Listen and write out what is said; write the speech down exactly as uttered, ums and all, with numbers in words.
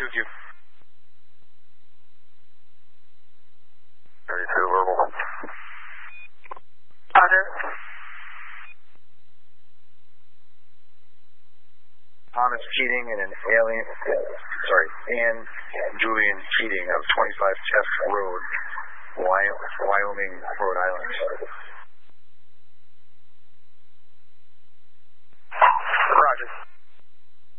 Q. thirty-two verbal. Otter. Thomas Keating and an alien, sorry, Ann Julian Keating of twenty-five Test Road, Wyoming,